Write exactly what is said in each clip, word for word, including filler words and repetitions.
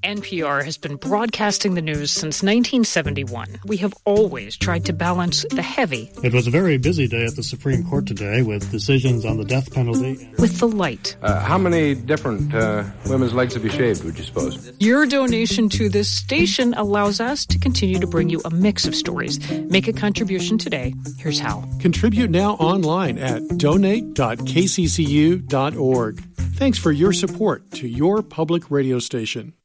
N P R has been broadcasting the news since nineteen seventy-one. We have always tried to balance the heavy. It was a very busy day at the Supreme Court today with decisions on the death penalty. With the light. Uh, how many different uh, women's legs have you shaved, would you suppose? Your donation to this station allows us to continue to bring you a mix of stories. Make a contribution today. Here's how. Contribute now online at donate dot k c c u dot org. Thanks for your support to your public radio station.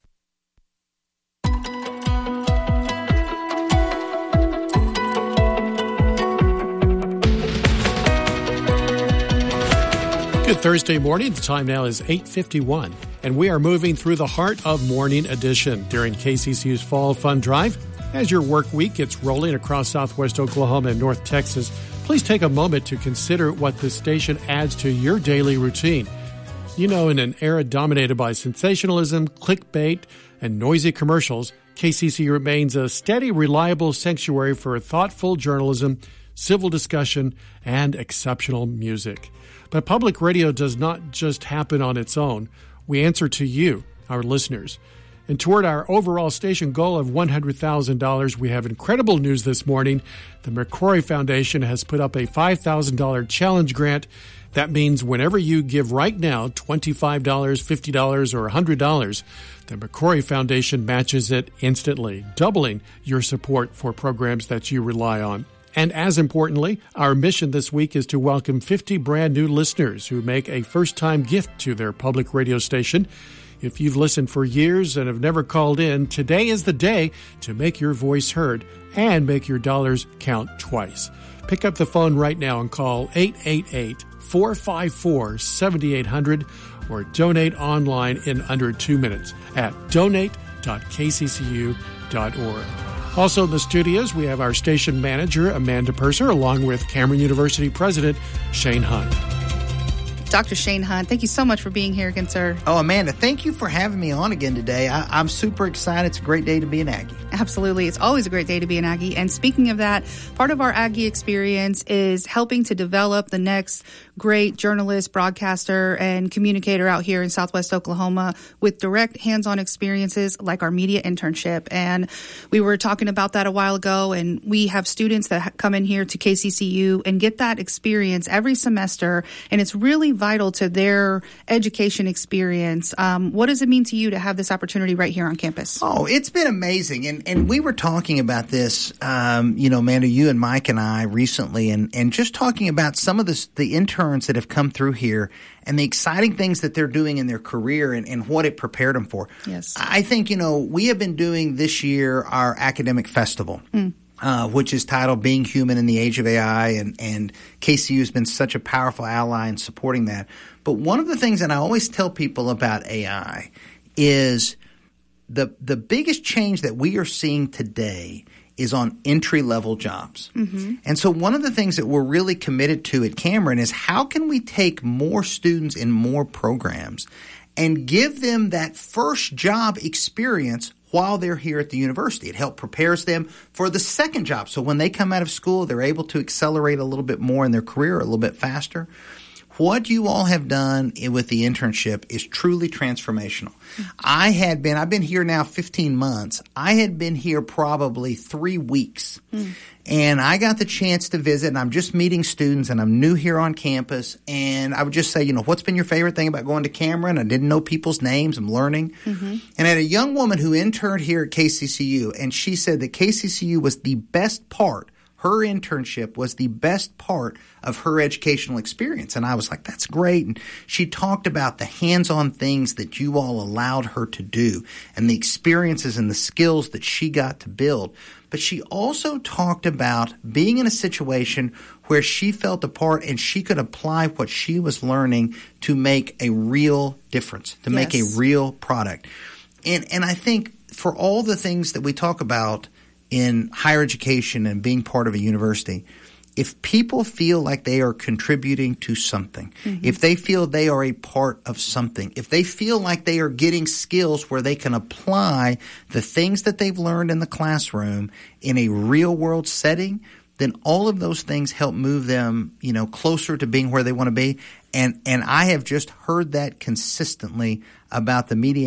Good Thursday morning. The time now is eight fifty-one, and we are moving through the heart of Morning Edition during K C C U's Fall Fun Drive. As your work week gets rolling across southwest Oklahoma and north Texas, please take a moment to consider what this station adds to your daily routine. You know, in an era dominated by sensationalism, clickbait, and noisy commercials, K C C remains a steady, reliable sanctuary for thoughtful journalism, civil discussion, and exceptional music. But public radio does not just happen on its own. We answer to you, our listeners. And toward our overall station goal of one hundred thousand dollars, we have incredible news this morning. The McCrory Foundation has put up a five thousand dollars challenge grant. That means whenever you give right now, twenty-five dollars, fifty dollars, or one hundred dollars, the McCrory Foundation matches it instantly, doubling your support for programs that you rely on. And as importantly, our mission this week is to welcome fifty brand new listeners who make a first-time gift to their public radio station. If you've listened for years and have never called in, today is the day to make your voice heard and make your dollars count twice. Pick up the phone right now and call eight eight eight, four five four, seven eight zero zero or donate online in under two minutes at donate dot k c c u dot org. Also in the studios, we have our station manager, Amanda Purser, along with Cameron University President Shane Hunt. Doctor Shane Hunt, thank you so much for being here again, sir. Oh, Amanda, thank you for having me on again today. I, I'm super excited. It's a great day to be an Aggie. Absolutely. It's always a great day to be an Aggie. And speaking of that, part of our Aggie experience is helping to develop the next great journalist, broadcaster, and communicator out here in Southwest Oklahoma with direct hands-on experiences like our media internship. And we were talking about that a while ago, and we have students that come in here to K C C U and get that experience every semester, and it's really vital to their education experience. Um, what does it mean to you to have this opportunity right here on campus? Oh, it's been amazing. And and we were talking about this, um, you know, Amanda, you and Mike and I recently, and, and just talking about some of the, the interns that have come through here and the exciting things that they're doing in their career and, and what it prepared them for. Yes. I think, you know, we have been doing this year our academic festival. Mm. Uh, which is titled Being Human in the Age of A I, and, and K C U has been such a powerful ally in supporting that. But one of the things that I always tell people about A I is the the biggest change that we are seeing today is on entry-level jobs. Mm-hmm. And so one of the things that we're really committed to at Cameron is how can we take more students in more programs and give them that first job experience while they're here at the university. It helps prepares them for the second job. So when they come out of school, they're able to accelerate a little bit more in their career, a little bit faster. What you all have done with the internship is truly transformational. Mm-hmm. I had been, I've been here now fifteen months. I had been here probably three weeks. Mm. And I got the chance to visit, and I'm just meeting students, and I'm new here on campus. And I would just say, you know, what's been your favorite thing about going to Cameron? I didn't know people's names. I'm learning. Mm-hmm. And I had a young woman who interned here at K C C U, and she said that K C C U was the best part. Her internship was the best part of her educational experience. And I was like, that's great. And she talked about the hands-on things that you all allowed her to do and the experiences and the skills that she got to build. But she also talked about being in a situation where she felt a part and she could apply what she was learning to make a real difference, to yes. make a real product. And and I think for all the things that we talk about in higher education and being part of a university, if people feel like they are contributing to something, mm-hmm. if they feel they are a part of something, if they feel like they are getting skills where they can apply the things that they've learned in the classroom in a real world setting, then all of those things help move them, you know, closer to being where they want to be. And and I have just heard that consistently about the media